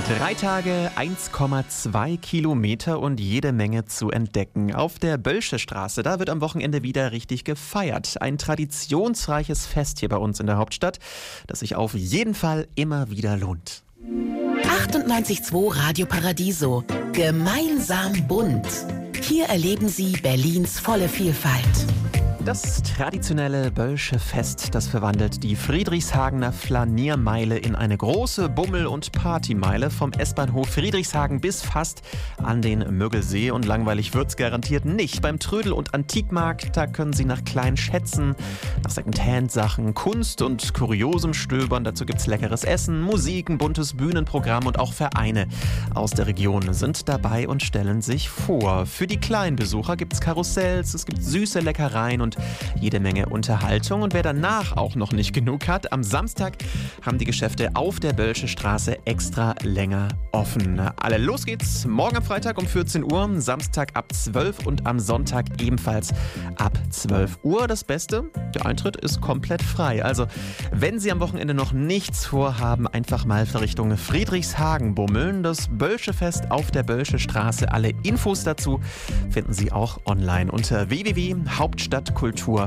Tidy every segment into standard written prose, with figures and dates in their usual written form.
3 Tage, 1,2 Kilometer und jede Menge zu entdecken. Auf der Bölsche Straße, da wird am Wochenende wieder richtig gefeiert. Ein traditionsreiches Fest hier bei uns in der Hauptstadt, das sich auf jeden Fall immer wieder lohnt. 98.2 Radio Paradiso. Gemeinsam bunt. Hier erleben Sie Berlins volle Vielfalt. Das traditionelle Bölsche Fest, das verwandelt die Friedrichshagener Flaniermeile in eine große Bummel- und Partymeile vom S-Bahnhof Friedrichshagen bis fast an den Müggelsee. Und langweilig wird's garantiert nicht. Beim Trödel- und Antikmarkt, da können Sie nach kleinen Schätzen, nach Secondhand-Sachen, Kunst und Kuriosem stöbern. Dazu gibt's leckeres Essen, Musik, ein buntes Bühnenprogramm und auch Vereine aus der Region sind dabei und stellen sich vor. Für die kleinen Besucher gibt's Karussells, es gibt süße Leckereien und jede Menge Unterhaltung. Und wer danach auch noch nicht genug hat, am Samstag haben die Geschäfte auf der Bölsche Straße extra länger offen. Alle los geht's morgen am Freitag um 14 Uhr, Samstag ab 12 und am Sonntag ebenfalls ab 12 Uhr. Das Beste, der Eintritt ist komplett frei. Also, wenn Sie am Wochenende noch nichts vorhaben, einfach mal Richtung Friedrichshagen bummeln. Das Bölsche Fest auf der Bölsche Straße. Alle Infos dazu finden Sie auch online unter www.hauptstadtkultur.de.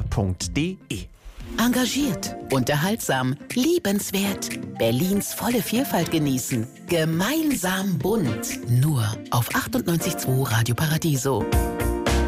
Engagiert, unterhaltsam, liebenswert. Berlins volle Vielfalt genießen. Gemeinsam bunt. Nur auf 98.2 Radio Paradiso.